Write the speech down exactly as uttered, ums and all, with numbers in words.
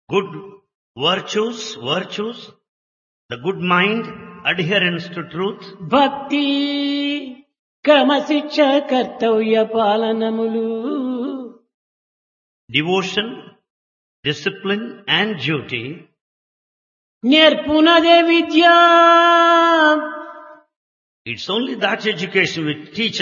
good virtues, virtues, the good mind, adherence to truth, భక్తి క్రమశిక్ష కర్తవ్య పాలనములు devotion, discipline and duty, నేర్పునదే Vidya it's only that education which teaches